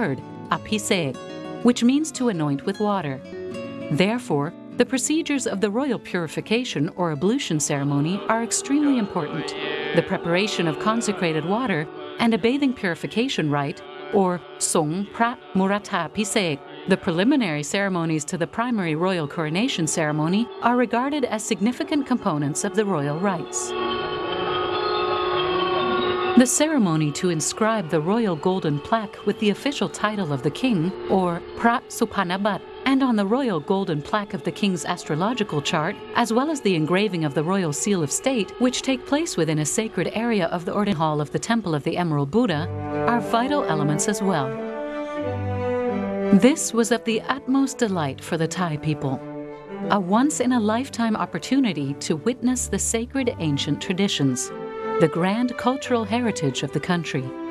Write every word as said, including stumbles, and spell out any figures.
word, abhisek, which means to anoint with water. Therefore, the procedures of the royal purification or ablution ceremony are extremely important. The preparation of consecrated water and a bathing purification rite, or Song Prat Murata Pisek, the preliminary ceremonies to the primary royal coronation ceremony, are regarded as significant components of the royal rites. The ceremony to inscribe the royal golden plaque with the official title of the king, or Prat Supanabat, and on the royal golden plaque of the king's astrological chart, as well as the engraving of the royal seal of state, which take place within a sacred area of the Ordin Hall of the Temple of the Emerald Buddha, are vital elements as well. This was of the utmost delight for the Thai people, a once-in-a-lifetime opportunity to witness the sacred ancient traditions, the grand cultural heritage of the country.